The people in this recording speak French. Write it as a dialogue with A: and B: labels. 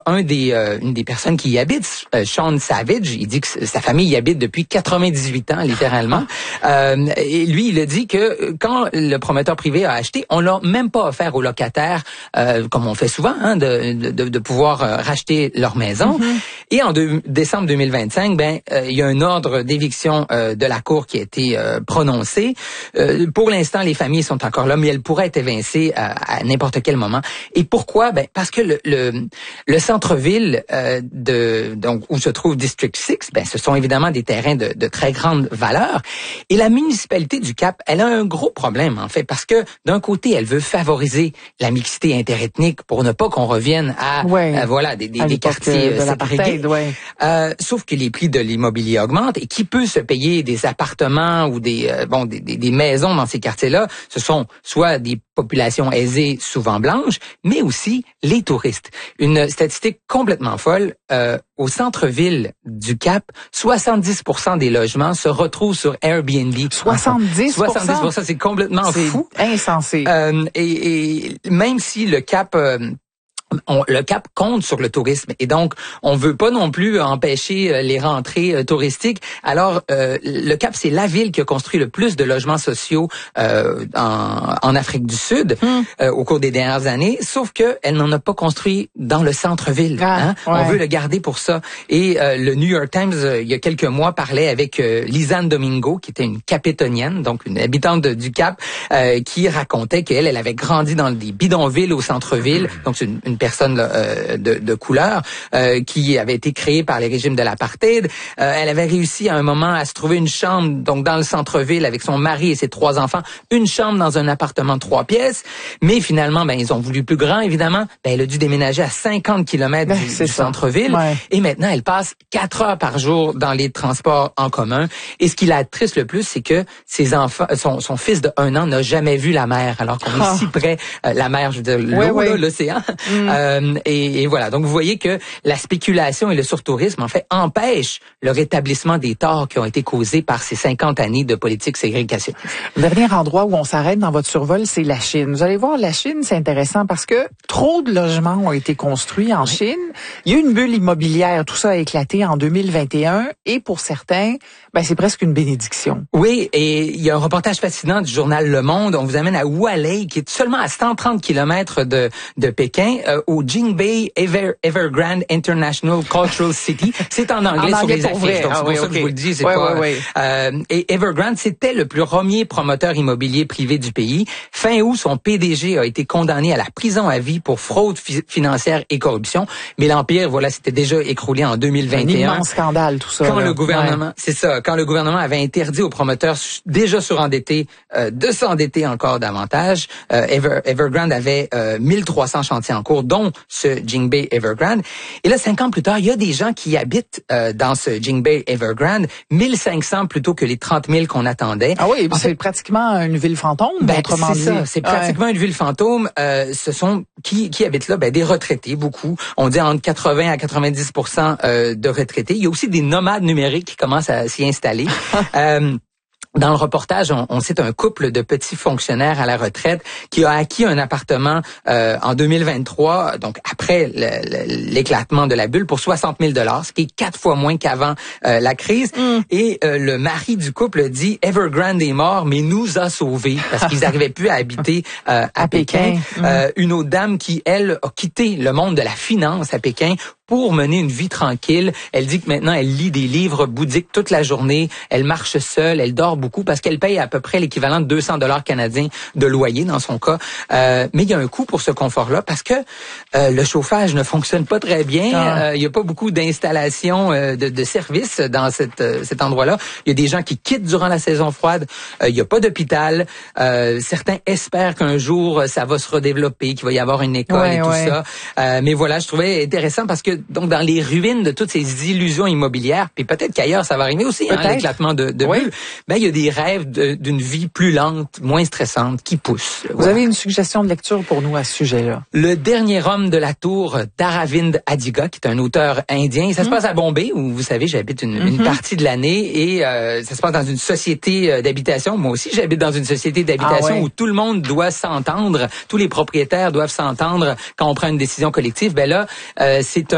A: Une des personnes qui y habite, Sean Savage, il dit que sa famille y habite depuis 98 ans, littéralement. Et lui, il a dit que quand le promoteur privé a acheté, on l'a même pas offert aux locataires, comme on fait souvent, de pouvoir racheter leur maison. Et en décembre 2025, il y a un ordre d'éviction de la cour qui a été prononcé. Pour l'instant, les familles sont encore là, mais elles pourraient être évincées à n'importe quel moment. Et pourquoi? Parce que le centre-ville donc où se trouve District 6, ce sont évidemment des terrains de très grande valeur. Et la municipalité du Cap, elle a un gros problème en fait, parce que d'un côté, elle veut favoriser la mixité interethnique pour ne pas qu'on revienne à des quartiers ségrégés. Sauf que les prix de l'immobilier augmentent et qui peut se payer des appartements ou des maisons dans ces quartiers-là? Ce sont soit des populations aisées, souvent blanches, mais aussi les touristes. Une statistique complètement folle, au centre-ville du Cap, 70% des logements se retrouvent sur Airbnb.
B: 70%,
A: c'est complètement fou.
B: Insensé.
A: Et même si le Cap le Cap compte sur le tourisme et donc on veut pas non plus empêcher les rentrées touristiques. Alors le Cap, c'est la ville qui a construit le plus de logements sociaux en Afrique du Sud au cours des dernières années, sauf que elle n'en a pas construit dans le centre-ville. On veut le garder pour ça. Et le New York Times il y a quelques mois parlait avec Lisanne Domingo, qui était une capétonienne, donc une habitante du Cap, qui racontait qu'elle avait grandi dans des bidonvilles au centre-ville, donc c'est une personne de couleur qui avait été créée par les régimes de l'apartheid. Elle avait réussi à un moment à se trouver une chambre donc dans le centre-ville avec son mari et ses 3 enfants, une chambre dans un appartement de 3 pièces, mais finalement ils ont voulu plus grand évidemment. Elle a dû déménager à 50 km du centre-ville et maintenant elle passe 4 heures par jour dans les transports en commun. Et ce qui la triste le plus, c'est que ses enfants, son fils de 1 an n'a jamais vu la mer alors qu'on est si près la mer, je veux dire l'eau, l'océan. Et voilà. Donc, vous voyez que la spéculation et le surtourisme, en fait, empêchent le rétablissement des torts qui ont été causés par ces 50 années de politique ségrégation.
B: Le dernier endroit où on s'arrête dans votre survol, c'est la Chine. Vous allez voir, la Chine, c'est intéressant parce que trop de logements ont été construits en Chine. Il y a eu une bulle immobilière. Tout ça a éclaté en 2021. Et pour certains, c'est presque une bénédiction.
A: Oui, et il y a un reportage fascinant du journal Le Monde. On vous amène à Hualei, qui est seulement à 130 km de Pékin, au Jingbei Evergrande International Cultural City. C'est en anglais sur les affiches, donc c'est pour ça que je vous le dis. Et Evergrande, c'était le premier promoteur immobilier privé du pays. Fin août, son PDG a été condamné à la prison à vie pour fraude financière et corruption. Mais l'empire, s'était déjà écroulé en 2021.
B: Un immense scandale, tout ça.
A: Quand le gouvernement, c'est ça, quand le gouvernement avait interdit aux promoteurs déjà surendettés de s'endetter encore davantage, Evergrande avait 1300 chantiers en cours, dont ce Jingbei Evergrande. Et là, 5 ans plus tard, il y a des gens qui habitent dans ce Jingbei Evergrande, 1500 plutôt que les 30 000 qu'on attendait.
B: Ah oui, c'est pratiquement une ville fantôme, autrement dit.
A: C'est ça, c'est pratiquement une ville fantôme. Ce sont qui habitent là, des retraités, beaucoup. On dit entre 80 à 90% de retraités. Il y a aussi des nomades numériques qui commencent à s'y installer. Dans le reportage, on cite un couple de petits fonctionnaires à la retraite qui a acquis un appartement en 2023, donc après l'éclatement de la bulle, pour 60 000 $, ce qui est 4 fois moins qu'avant la crise. Et le mari du couple dit « Evergrande est mort, mais nous a sauvés » parce qu'ils n'arrivaient plus à habiter à Pékin. Une autre dame qui, elle, a quitté le monde de la finance à Pékin pour mener une vie tranquille. Elle dit que maintenant, elle lit des livres bouddhiques toute la journée. Elle marche seule, elle dort beaucoup parce qu'elle paye à peu près l'équivalent de 200 $ canadiens de loyer dans son cas. Mais il y a un coût pour ce confort-là parce que le chauffage ne fonctionne pas très bien. Il n'y a pas beaucoup d'installations de services dans cet endroit-là. Il y a des gens qui quittent durant la saison froide. Il n'y a pas d'hôpital. Certains espèrent qu'un jour, ça va se redévelopper, qu'il va y avoir une école et tout ça. Mais voilà, je trouvais intéressant parce que donc dans les ruines de toutes ces illusions immobilières, puis peut-être qu'ailleurs ça va arriver aussi, l'éclatement de bulles, il y a des rêves d'une vie plus lente, moins stressante qui poussent.
B: Vous avez une suggestion de lecture pour nous à ce sujet-là?
A: Le dernier homme de la tour d'Aravind Adiga, qui est un auteur indien. Ça se passe à Bombay, où vous savez, j'habite une partie de l'année, et ça se passe dans une société d'habitation. Moi aussi, j'habite dans une société d'habitation où tout le monde doit s'entendre, tous les propriétaires doivent s'entendre quand on prend une décision collective. Là, c'est